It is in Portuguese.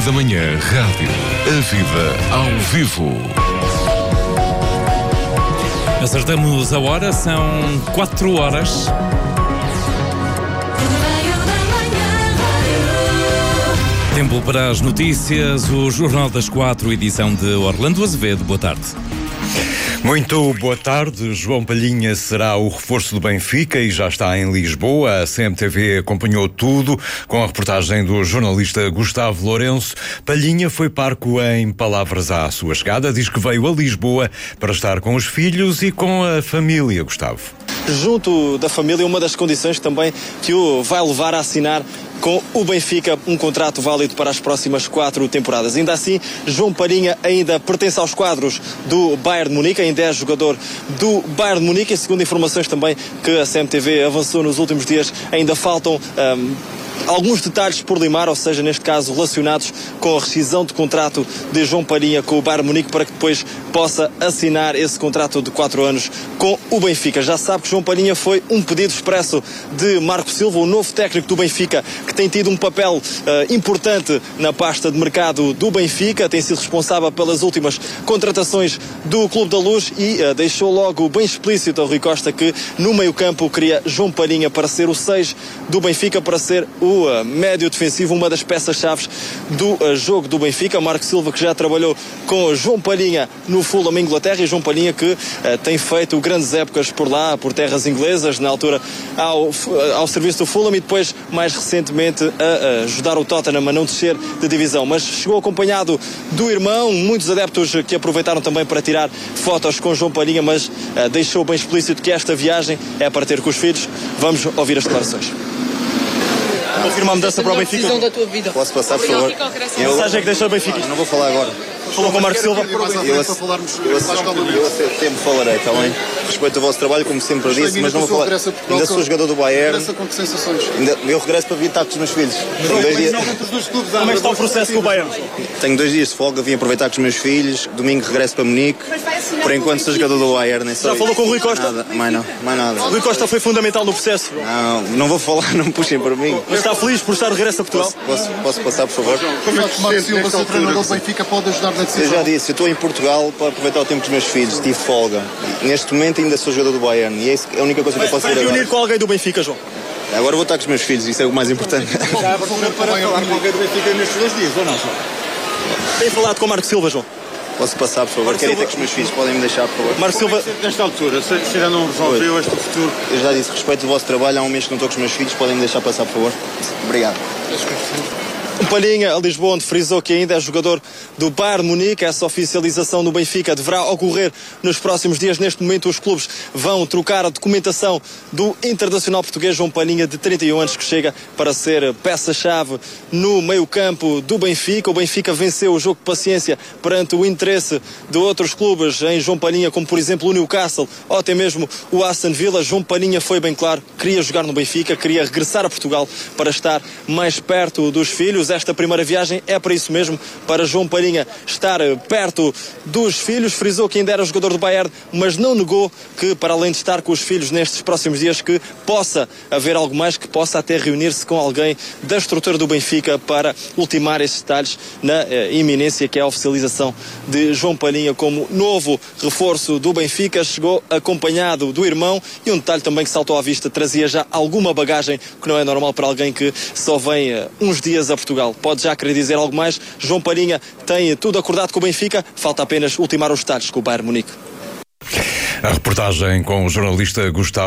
da Manhã Rádio. A vida ao vivo. Acertamos a hora, são 4 horas. Tempo para as notícias, o Jornal das 4, edição de Orlando Azevedo. Boa tarde. Muito boa tarde. João Palhinha será o reforço do Benfica e já está em Lisboa. A CMTV acompanhou tudo com a reportagem do jornalista Gustavo Lourenço. Palhinha foi parco em palavras à sua chegada. Diz que veio a Lisboa para estar com os filhos e com a família, Gustavo. Junto da família, uma das condições também que o vai levar a assinar com o Benfica um contrato válido para as próximas 4 temporadas. Ainda assim, João Palhinha ainda pertence aos quadros do Bayern de Munique, ainda é jogador do Bayern de Munique, e segundo informações também que a CMTV avançou nos últimos dias, ainda faltam alguns detalhes por limar, ou seja, neste caso relacionados com a rescisão de contrato de João Palhinha com o Bayern de Munique, para que depois possa assinar esse contrato de 4 anos com o Benfica. Já sabe que João Palhinha foi um pedido expresso de Marco Silva, o novo técnico do Benfica, que tem tido um papel importante na pasta de mercado do Benfica, tem sido responsável pelas últimas contratações do Clube da Luz e deixou logo bem explícito ao Rui Costa que no meio-campo queria João Palhinha para ser o 6 do Benfica, para ser o médio defensivo, uma das peças-chave do jogo do Benfica. Marco Silva, que já trabalhou com João Palhinha no Fulham, Inglaterra, e João Palhinha que tem feito grandes épocas por lá, por terras inglesas, na altura ao serviço do Fulham, e depois mais recentemente a ajudar o Tottenham a não descer de divisão. Mas chegou acompanhado do irmão, muitos adeptos que aproveitaram também para tirar fotos com João Palhinha, mas deixou bem explícito que esta viagem é para ter com os filhos. Vamos ouvir as declarações. Confirma a mudança para o Benfica? Da tua vida. Posso passar, por favor? Que mensagem é que deixou o Benfica? Não vou falar agora. Falou com o Marco Silva? Eu sempre falarei, está bem? Respeito o vosso trabalho, como sempre disse, mas não vou falar. Ainda sou jogador do Bayern. Eu regresso para vir estar com os meus filhos. Como é que está o processo com o Bayern? Tenho 2 dias de folga, vim aproveitar com os meus filhos. Domingo regresso para Munique. Por enquanto sou jogador do Bayern. Já falou com o Rui Costa? Nada, mais nada. O Rui Costa foi fundamental no processo. Não vou falar, não me puxem para mim. Mas está feliz por estar de regresso a Portugal? Posso passar, por favor? Como é que Marco Silva, se o treinador do Benfica, pode ajudar na decisão? Eu já disse, eu estou em Portugal para aproveitar o tempo dos meus filhos, tive folga. Neste momento ainda sou jogador do Bayern e é a única coisa que eu posso dizer agora. Vai reunir com alguém do Benfica, João? Agora vou estar com os meus filhos, isso é o mais importante. Já para falar com alguém do Benfica nestes 2 dias, ou não, João? Tem falado com o Marco Silva, João? Posso passar, por favor? Quero ir ter com os meus filhos, podem me deixar, por favor. Marco Silva, Nesta altura, se ainda não resolveu este futuro... Eu já disse, respeito o vosso trabalho, há um mês que não estou com os meus filhos, podem me deixar passar, por favor? Obrigado. Palhinha a Lisboa, onde frisou que ainda é jogador do Bayern de Munique. Essa oficialização do Benfica deverá ocorrer nos próximos dias. Neste momento os clubes vão trocar a documentação do internacional português João Palhinha, de 31 anos, que chega para ser peça-chave no meio-campo do Benfica. O Benfica venceu o jogo de paciência perante o interesse de outros clubes em João Palhinha, como por exemplo o Newcastle ou até mesmo o Aston Villa. João Palhinha foi bem claro, queria jogar no Benfica, queria regressar a Portugal para estar mais perto dos filhos. Esta primeira viagem é para isso mesmo, para João Palhinha estar perto dos filhos. Frisou que ainda era jogador do Bayern, mas não negou que, para além de estar com os filhos nestes próximos dias, que possa haver algo mais, que possa até reunir-se com alguém da estrutura do Benfica para ultimar estes detalhes na iminência que é a oficialização de João Palhinha como novo reforço do Benfica. Chegou acompanhado do irmão, e um detalhe também que saltou à vista, trazia já alguma bagagem, que não é normal para alguém que só vem uns dias a Portugal. Pode já querer dizer algo mais. João Palhinha tem tudo acordado com o Benfica, falta apenas ultimar os detalhes com o Bayern Munique. A reportagem com o jornalista Gustavo